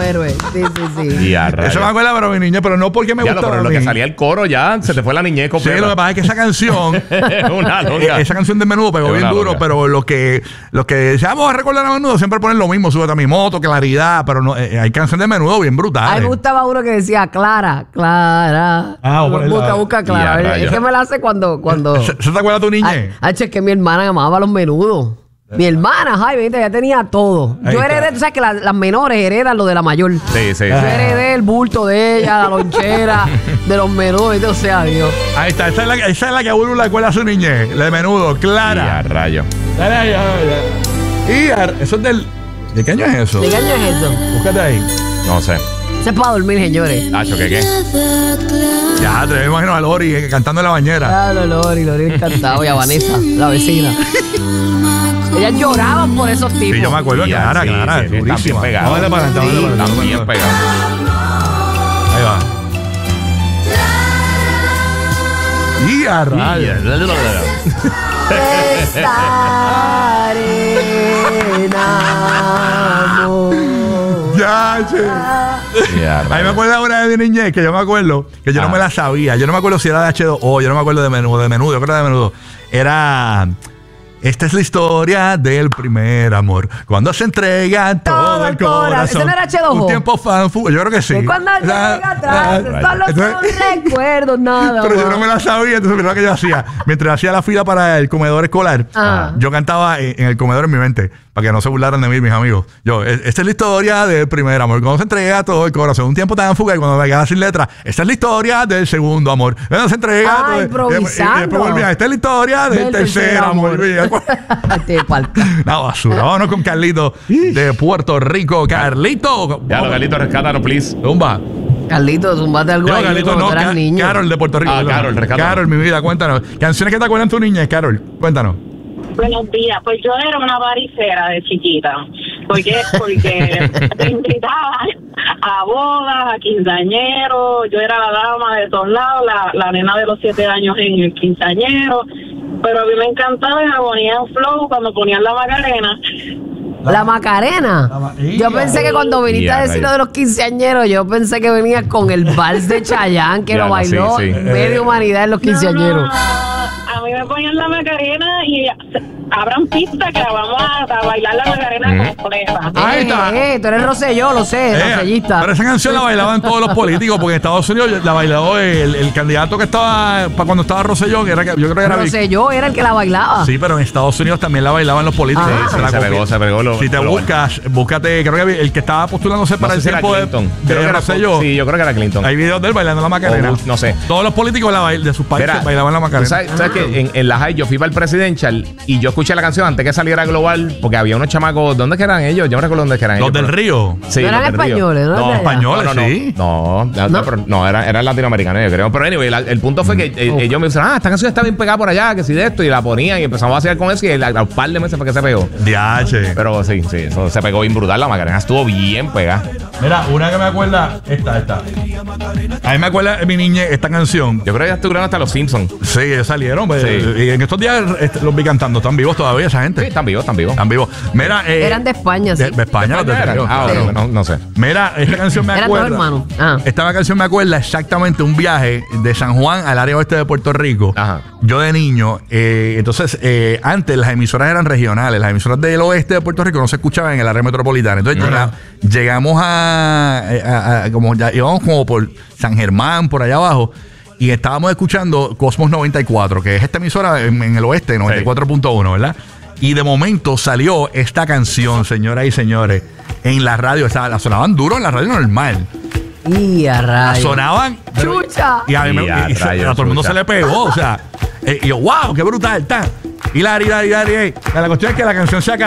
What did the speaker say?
héroes. Sí. Eso me acuerda, pero mi niñez, pero no porque me gustaba. Pero lo que salía el coro ya, se te fue la niñez completa. Sí, lo que pasa es que esa canción, una loca. esa canción de Menudo pegó bien duro, pero los que vamos a recordar a Menudo siempre ponen lo mismo, Súbete a mi moto, Claridad, pero no, hay canciones de Menudo bien brutales. A mí me gustaba uno que decía Clara. Busca Clara. Es que me la hace cuando... ¿Se te acuerda tu niñez? Es que mi hermana amaba los Menudos. Mi hermana, Jaime, ya tenía todo. Yo heredé, tú sabes que las menores heredan lo de la mayor. Sí. Yo heredé el bulto de ella, la lonchera, de los Menudos, o sea, Dios. Ahí está, esa es la que a uno le acuerda a su niñez, la de Menudo, Clara. Y a rayo. Eso es del... ¿De qué año es eso? ¿De qué año es eso? Búscate ahí. No sé. Eso es para dormir, señores. Nacho, ¿qué? Ya, te imagino a Lori cantando en la bañera. Claro, Lori encantado. Y a Vanessa, la vecina. Ellas lloraban por esos tipos. Sí, yo me acuerdo, Clara, durísima. Vamos a darle para adelante. También pegado. Ahí va. Y a rayos. Ya, che. A mí me acuerdo una de mi niñez que yo me acuerdo que yo no me la sabía. Yo no me acuerdo si era de H2O, yo no me acuerdo de Menudo, yo creo que era de Menudo. Era... Esta es la historia del primer amor. Cuando se entrega todo el corazón. ¿Ese no era H2O? Un tiempo fanfu. Yo creo que sí. Que cuando llega atrás, solo son recuerdos, nada. Pero yo no me la sabía. Entonces, lo que yo hacía, mientras hacía la fila para el comedor escolar, yo cantaba en el comedor en mi mente, para que no se burlaran de mí, mis amigos. Esta es la historia del primer amor. Cuando se entrega todo el corazón. Un tiempo tan fugaz y cuando me quedaba sin letra. Esta es la historia del segundo amor. Cuando se entrega todo. Improvisando. Y después volvía. Esta es la historia del tercer amor. Te falta. La basura. Vámonos con Carlito de Puerto Rico. Carlito. Ya, Carlito, rescátanos, please. Zumba. Carlito, zumbate algo ahí. Carlito, no, Carol de Puerto Rico. Carol, rescátanos. Carol, mi vida, cuéntanos. ¿Canciones que te acuerdan tu niñez, Carol? Cuéntanos. Buenos días. Pues yo era una varicera de chiquita. Porque te invitaban a bodas, a quinceañeros. Yo era la dama de todos lados, la nena de los 7 años en el quinceañero. Pero a mí me encantaba en Agonía en Flow cuando ponían la Macarena. ¿La Macarena? Yo pensé que cuando viniste a decir lo de los quinceañeros, yo pensé que venías con el vals de Chayanne, que lo bailó media humanidad en los quinceañeros. A mí me ponían la Macarena y abran pista que la vamos a bailar la Macarena completa. Ahí está. Tú eres Rosselló, lo sé, rosellista. Pero esa canción la bailaban todos los políticos, porque en Estados Unidos la bailó el candidato que estaba cuando estaba Rosselló, que era, yo creo que era Rosselló era el que la bailaba. Sí, pero en Estados Unidos también la bailaban los políticos. Se pegó. Si te buscas, búscate, creo que el que estaba postulándose para el tiempo de Rosselló. Sí, yo creo que era Clinton. Hay videos de él bailando la Macarena. No sé. Todos los políticos de sus países bailaban la Macarena. ¿Sabes que en la high yo fui para el Presidential y yo escuché la canción antes que saliera global porque había unos chamacos? ¿Dónde que eran ellos? Yo no recuerdo dónde que eran ellos. Los del Río. Sí, ¿No eran españoles? No, españoles, sí. No, eran latinoamericanos, yo creo. Pero anyway, el punto fue que ellos me dijeron, esta canción está bien pegada por allá, que si de esto, y la ponían y empezamos a hacer con eso y a un par de meses fue que se pegó. Diache. Pero sí, eso se pegó bien brutal. La Macarena estuvo bien pegada. Mira, una que me acuerda, esta. A mí me acuerda de mi niñez esta canción. Yo creo que ya estuvieron hasta los Simpsons. Sí, ellos salieron. Pues, y en estos días los vi cantando. ¿Están vivos todavía esa gente? Sí, están vivos. Mira, eran de España, sí. De España, los de Río. No sé. Mira, esta canción me acuerda. Eran dos hermanos. Esta canción me acuerda exactamente un viaje de San Juan al área oeste de Puerto Rico. Ajá. Yo de niño, entonces, antes las emisoras eran regionales. Las emisoras del oeste de Puerto Rico no se escuchaban en el área metropolitana. Entonces, llegamos como ya íbamos como por San Germán, por allá abajo. Y estábamos escuchando Cosmos 94, que es esta emisora en el oeste, 94.1, ¿verdad? Y de momento salió esta canción, señoras y señores, en la radio. La sonaban duro en la radio normal. Y a rayos. Sonaban. ¡Chucha! Y a todo el mundo se le pegó. O sea, y yo, wow, qué brutal está. Y la cuestión es que la canción se acabó.